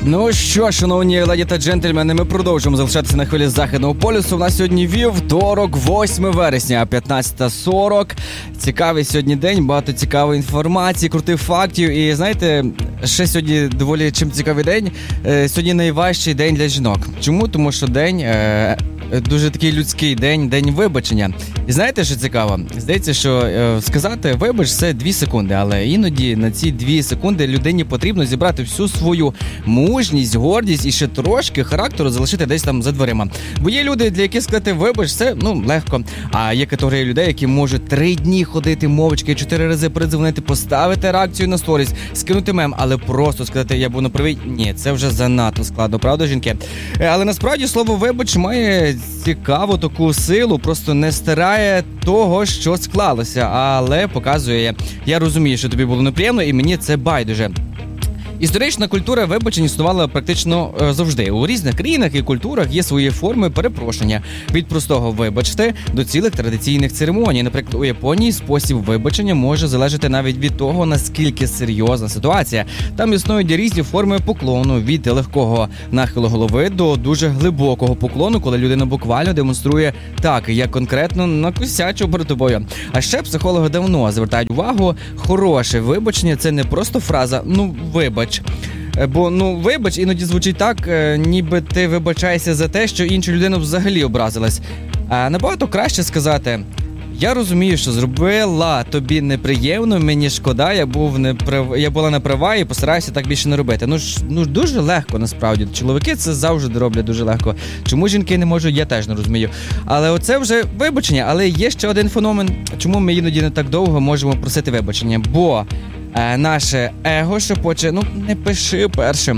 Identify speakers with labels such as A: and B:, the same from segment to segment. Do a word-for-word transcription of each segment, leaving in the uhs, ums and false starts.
A: Ну що, шановні леді та джентльмени, ми продовжуємо залишатися на хвилі Західного полюсу. У нас сьогодні вівторок, восьме вересня, п'ятнадцята сорок. Цікавий сьогодні день, багато цікавої інформації, крутих фактів. І знаєте, ще сьогодні доволі чим цікавий день. Сьогодні найважчий день для жінок. Чому? Тому що день... Е- Дуже такий людський день, день вибачення. І знаєте, що цікаво? Здається, що е, сказати «вибач» – це дві секунди, але іноді на ці дві секунди людині потрібно зібрати всю свою мужність, гордість і ще трошки характеру залишити десь там за дверима. Бо є люди, для яких сказати «вибач» – це, ну, легко. А є категорія людей, які можуть три дні ходити мовчки, чотири рази передзвонити, поставити реакцію на сторіс, скинути мем, але просто сказати «я був неправий» – ні, це вже занадто складно, правда, жінки? Але насправді слово «вибач» має цікаву таку силу, просто не стирає того, що склалося, але показує, я розумію, що тобі було неприємно, і мені це байдуже. Історична культура вибачень існувала практично е, завжди. У різних країнах і культурах є свої форми перепрошення. Від простого «вибачте» до цілих традиційних церемоній. Наприклад, у Японії спосіб вибачення може залежати навіть від того, наскільки серйозна ситуація. Там існують різні форми поклону, від легкого нахилу голови до дуже глибокого поклону, коли людина буквально демонструє так, як конкретно накосячив перед тобою. А ще психологи давно звертають увагу, хороше вибачення – це не просто фраза «ну, вибач». Бо, ну, вибач іноді звучить так, ніби ти вибачаєшся за те, що інша людина взагалі образилась. А набагато краще сказати: я розумію, що зробила тобі неприємно, мені шкода, я був не прав... я була не права і постараюся так більше не робити. Ну ж, ну дуже легко насправді. Чоловіки це завжди роблять дуже легко. Чому жінки не можуть, я теж не розумію. Але оце вже вибачення. Але є ще один феномен, чому ми іноді не так довго можемо просити вибачення. Бо е, наше его шепоче, ну не пиши першим.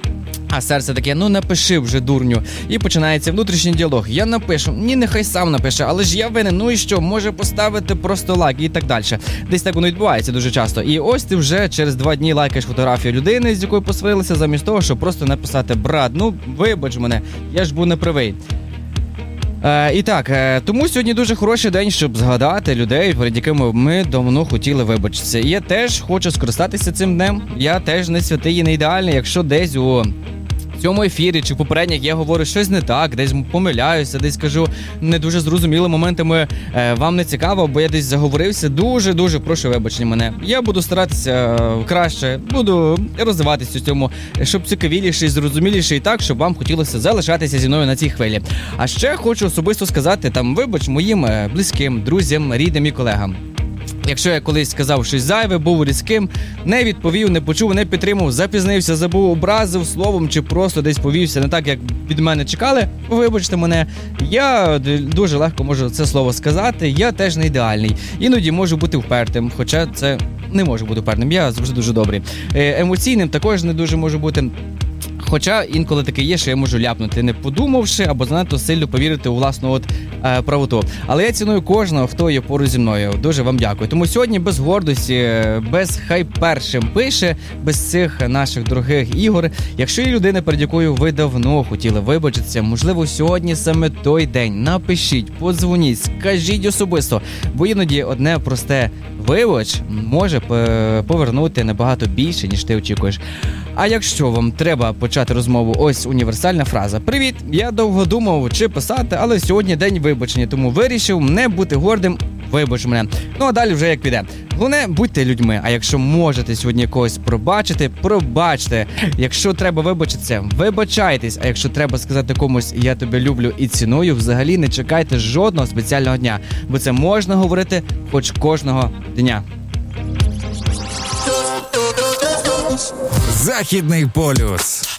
A: А серце таке, ну напиши вже, дурню. І починається внутрішній діалог. Я напишу, ні, нехай сам напише, але ж я винен, ну і що, може поставити просто лайк і так далі. Десь так воно відбувається дуже часто. І ось ти вже через два дні лайкаєш фотографію людини, з якою посварилися, замість того, щоб просто написати: брат, ну вибач мене, я ж був неправий. Е, і так, е, тому сьогодні дуже хороший день, щоб згадати людей, перед якими ми давно хотіли вибачитися. І я теж хочу скористатися цим днем. Я теж не святий і не ідеальний, якщо десь у в цьому ефірі чи в попередніх я говорю щось не так, десь помиляюся, десь кажу не дуже зрозумілими моментами, е, вам не цікаво, бо я десь заговорився, дуже-дуже прошу вибачення мене. Я буду старатися е, краще, буду розвиватися в цьому, щоб цікавіліше і зрозуміліше і так, щоб вам хотілося залишатися зі мною на цій хвилі. А ще хочу особисто сказати там вибач моїм е, близьким, друзям, рідним і колегам. Якщо я колись сказав щось зайве, був різким, не відповів, не почув, не підтримав, запізнився, забув, образив словом чи просто десь повівся не так, як від мене чекали, вибачте мене, я дуже легко можу це слово сказати, я теж не ідеальний. Іноді можу бути впертим, хоча це не можу бути впертим, я завжди дуже добрий. Емоційним також не дуже можу бути. Хоча інколи таке є, що я можу ляпнути, не подумавши, або занадто сильно повірити у власну от, е, правоту. Але я ціную кожного, хто є поруч зі мною. Дуже вам дякую. Тому сьогодні без гордості, без хай першим пише, без цих наших дорогих ігор. Якщо є людина, перед якою ви давно хотіли вибачитися, можливо, сьогодні саме той день. Напишіть, подзвоніть, скажіть особисто. Бо іноді одне просте вибач може повернути набагато більше, ніж ти очікуєш. А якщо вам треба почати розмову, ось універсальна фраза: «Привіт, я довго думав, чи писати, але сьогодні день вибачення, тому вирішив не бути гордим, вибач мене». Ну а далі вже як піде. Головне, будьте людьми, а якщо можете сьогодні когось пробачити, пробачте. Якщо треба вибачитися, вибачайтесь, а якщо треба сказати комусь «я тебе люблю і ціную», взагалі не чекайте жодного спеціального дня, бо це можна говорити хоч кожного дня.
B: Західний полюс.